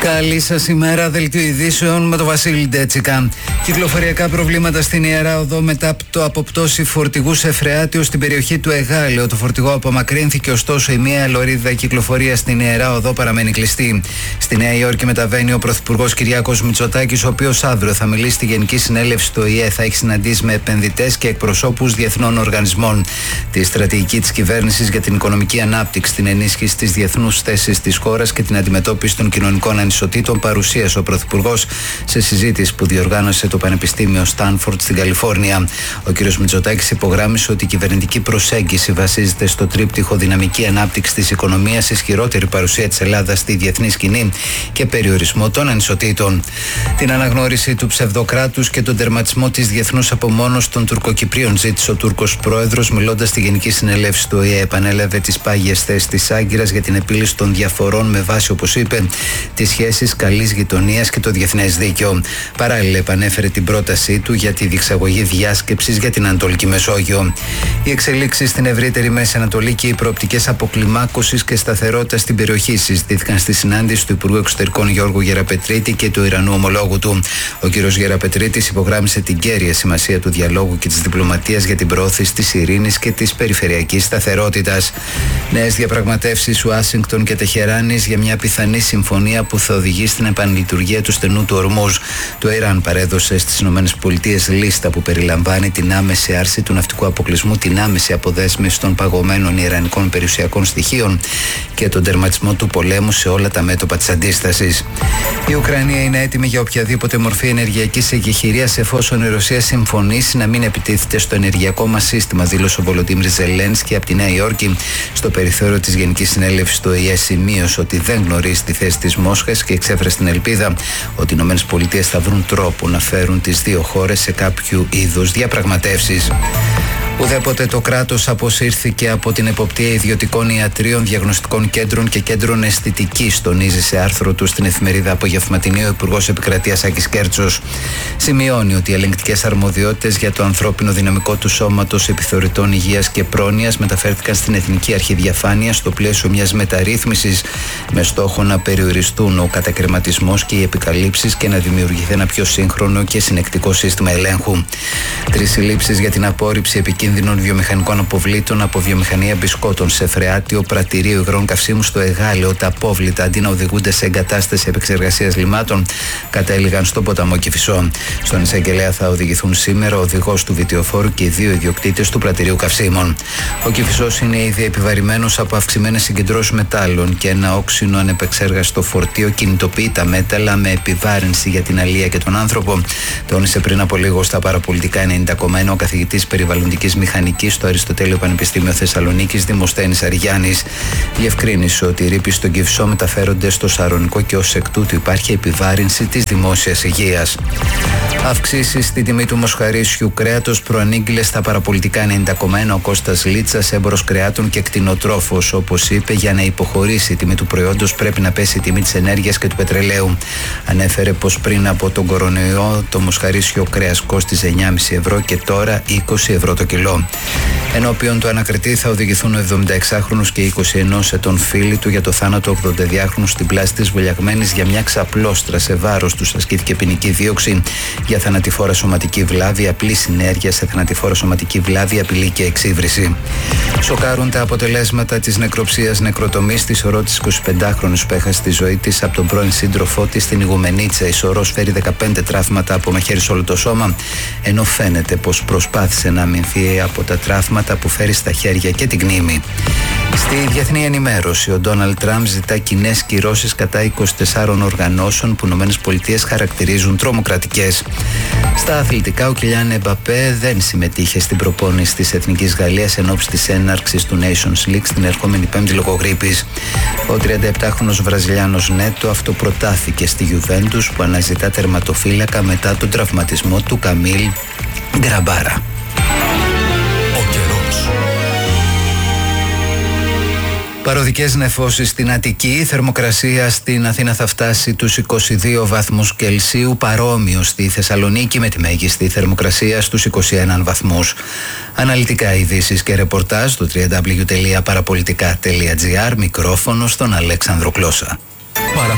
Καλή σας ημέρα, δελτίο ειδήσεων με τον Βασίλη Ντέτσικα. Κυκλοφοριακά προβλήματα στην Ιερά Οδό μετά το αποπτώσει φορτηγού σε φρεάτιο στην περιοχή του Εγάλεο. Το φορτηγό απομακρύνθηκε, ωστόσο η μία λωρίδα κυκλοφορία στην Ιερά Οδό παραμένει κλειστή. Στη Νέα Υόρκη μεταβαίνει ο Πρωθυπουργός Κυριάκος Μητσοτάκης, ο οποίος αύριο θα μιλήσει στη Γενική Συνέλευση του ΟΗΕ. Θα έχει συναντήσει με επενδυτές και εκπροσώπους διεθνών οργανισμών. Τη στρατηγική της κυβέρνησης για την οικονομική ανάπτυξη, την ενίσχυση της διεθνούς θέσης της χώρας και την αντιμετώπιση των κοινωνικών ανισοτήτων παρουσίασε ο Πρωθυπουργός σε συζήτηση που διοργάνωσε το Πανεπιστήμιο Στάνφορντ στην Καλιφόρνια. Ο κ. Μητσοτάκης υπογράμμισε ότι η κυβερνητική προσέγγιση βασίζεται στο τρίπτυχο δυναμική ανάπτυξη της οικονομίας, ισχυρότερη παρουσία της Ελλάδας στη διεθνή σκηνή και περιορισμό των ανισοτήτων. Την αναγνώριση του ψευδοκράτους και τον τερματισμό της διεθνούς απομόνωσης των Τουρκοκυπρίων ζήτησε ο Τούρκος πρόεδρος, μιλώντας στη Γενική Συνέλευση του ΟΗΕ. Επανέλαβε τις πάγιες θέσεις της Άγκυρας για την επίλυση των διαφορών με βάση, όπως είπε, τις σχέσεις καλής γειτονίας και το διεθνές δίκαιο. Παράλληλα, επανέφερε την πρότασή του για τη διεξαγωγή διάσκεψης για την Ανατολική Μεσόγειο. Οι εξελίξεις στην ευρύτερη Μέση Ανατολή και οι προοπτικές αποκλιμάκωσης και σταθερότητας στην περιοχή συζητήθηκαν στη συνάντηση του Υπουργού Εξωτερικών Γιώργου Γεραπετρίτη και του Ιρανού ομολόγου του. Ο κ. Γεραπετρίτης υπογράμμισε την κέρια σημασία του διαλόγου και της διπλωματίας για την προώθηση της ειρήνης και της περιφερειακής σταθερότητας. Νέες διαπραγματεύσεις Ουάσιγκτον και Τεχεράνης για μια πιθανή συμφωνία που θα οδηγήσει στην επανλειτουργία του στενού του Ορμούζ. Το Ιράν παρέδωσε στις ΗΠΑ λίστα που περιλαμβάνει την άμεση άρση του ναυτικού αποκλεισμού, την άμεση αποδέσμευση των παγωμένων ιρανικών περιουσιακών στοιχείων και τον τερματισμό του πολέμου σε όλα τα μέτωπα της αντίστασης. Η Ουκρανία είναι έτοιμη για οποιαδήποτε μορφή ενεργειακής εκεχηρίας εφόσον η Ρωσία συμφωνήσει να μην επιτίθεται στο ενεργειακό μας σύστημα, δήλωσε ο Βολοντίμιρ Ζελένσκι από τη Νέα Υόρκη στο περιθώριο της Γενικής Συνέλευσης του ΟΗΕ. Σημείωσε ότι δεν γνωρίζει τη θέση της Μόσχας και εξέφρασε την ελπίδα ότι οι ΗΠΑ θα βρουν τρόπο να φέρουν τις δύο χώρες σε κάποιο είδους διαπραγματεύσεις. Ουδέποτε το κράτος αποσύρθηκε από την εποπτεία ιδιωτικών ιατρίων, διαγνωστικών κέντρων και κέντρων αισθητικής, τονίζει σε άρθρο του στην εφημερίδα Απογευματινή ο Υπουργός Επικρατείας Άκης Κέρτσος. Σημειώνει ότι οι ελεγκτικές αρμοδιότητες για το ανθρώπινο δυναμικό του σώματος επιθεωρητών υγείας και πρόνοιας μεταφέρθηκαν στην Εθνική Αρχή Διαφάνειας στο πλαίσιο μιας μεταρρύθμισης με στόχο να περιοριστούν ο κατακρεματισμός και οι επικαλύψεις και να δημιουργηθεί ένα πιο σύγχρονο και συνεκτικό σύστημα ελέγχου. 3 συλλήψεις για την απόρριψη επικίνδυνων βιομηχανικών αποβλήτων από βιομηχανία μπισκότων σε φρεάτιο πρατηρίο υγρών καυσίμου στο Εγάλεο. Τα απόβλητα, αντί να οδηγούνται σε εγκατάσταση επεξεργασίας λιμάτων, κατέληγαν στον ποταμό Κηφισό. Στον εισαγγελέα θα οδηγηθούν σήμερα ο οδηγός του βιτιοφόρου και οι 2 ιδιοκτήτες του πρατηρίου καυσίμων. Ο Κηφισός είναι ήδη επιβαρημένος από αυξημένες συγκεντρώσεις μετάλλων και ένα όξινο ανεπεξέργαστο φορτίο κινητοποιεί τα μέταλλα με επιβάρυνση για την αλία και τον άνθρωπο. Τόνισε πριν από λίγο στα παραπολιτικά 90,1 ο καθηγητής περιβαλλοντικής μηχανικής στο Αριστοτέλειο Πανεπιστήμιο Θεσσαλονίκης Δημοσθένης Αργιάννης. Διευκρίνησε ότι οι ρήποι στον Κηφισό μεταφέρονται στο Σαρονικό και ως εκ τούτου υπάρχει επιβάρυνση της δημόσιας υγείας. Αυξήσεις στην τιμή του μοσχαρίσιου κρέατος προανήγγειλε στα παραπολιτικά 90,1 ο Κώστας Λίτσας, έμπορος κρεάτων και κτηνοτρόφος. Όπως είπε, για να υποχωρήσει η τιμή του προϊόντος πρέπει να πέσει η τιμή της ενέργειας και του πετρελαίου. Ανέφερε πως πριν από τον κορονοϊό το μοσχαρίσιο κρέας κόστιζε 9,5 ευρώ και τώρα 20 ευρώ το κιλό. Ενώπιον του ανακριτή θα οδηγηθούν ο 76χρονος και 21 ετών φίλοι του για το θάνατο 82χρονου στην πλάση της βουλιαγμένης για μια ξαπλώστρα. Σε βάρος τους ασκήθηκε ποινική δίωξη για θανατηφόρα σωματική βλάβη, απλή συνέργεια σε θανατηφόρα σωματική βλάβη, απειλή και εξύβριση. Σοκάρουν τα αποτελέσματα της νεκροψίας νεκροτομής της Ορώ της 25χρονης που έχασε τη ζωή της από τον πρώην σύντροφό της στην Ιγουμενίτσα. Η Ορώς φέρει 15 τραύματα από μαχαίρι σε όλο το σώμα, ενώ φαίνεται πως προσπάθησε να αμυνθεί από τα τραύματα που φέρει στα χέρια και την κνήμη. Στη διεθνή ενημέρωση, ο Ντόναλντ Τραμπ ζητά κοινές κυρώσεις κατά 24 οργανώσεων που οι ΗΠΑ χαρακτηρίζουν τρομοκρατικές. Στα αθλητικά, ο Κιλιάν Εμπαπέ δεν συμμετείχε στην προπόνηση της Εθνικής Γαλλίας εν ώψη της έναρξης του Nations League στην ερχόμενη Πέμπτη λόγω γρίπης. Ο 37χρονος Βραζιλιάνος Νέτο αυτοπροτάθηκε στη Γιουβέντους που αναζητά τερματοφύλακα μετά τον τραυματισμό του Καμίλ Γκραμπάρα. Παροδικές νεφώσεις στην Αττική, η θερμοκρασία στην Αθήνα θα φτάσει τους 22 βαθμούς Κελσίου, παρόμοιο στη Θεσσαλονίκη με τη μέγιστη θερμοκρασία στους 21 βαθμούς. Αναλυτικά ειδήσεις και ρεπορτάζ στο www.parapolitica.gr, μικρόφωνο στον Αλέξανδρο Κλώσσα.